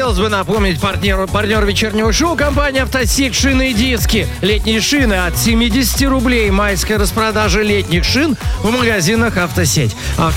хотелось бы напомнить партнер вечернего шоу — компания «Автосеть». Шины и диски. Летние шины от 70 рублей. Майская распродажа летних шин в магазинах «Автосеть».